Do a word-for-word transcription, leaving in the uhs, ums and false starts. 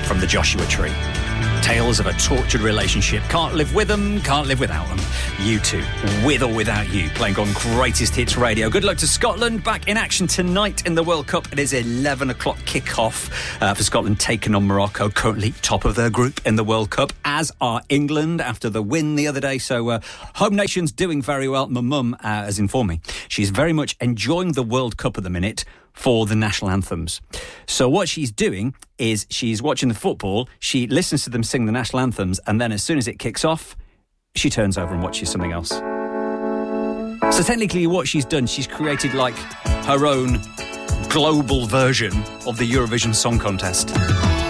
from the Joshua Tree. Tales of a tortured relationship. Can't live with them, can't live without them. U two, with or without you, playing on Greatest Hits Radio. Good luck to Scotland, back in action tonight in the World Cup. It is eleven o'clock kick-off uh, for Scotland, taking on Morocco, currently top of their group in the World Cup, as are England after the win the other day. So uh, home nation's doing very well. My mum uh, has informed me she's very much enjoying the World Cup at the minute for the national anthems. So what she's doing is she's watching the football, she listens to them sing the national anthems, and then as soon as it kicks off, she turns over and watches something else. So technically what she's done, she's created like her own global version of the Eurovision Song Contest.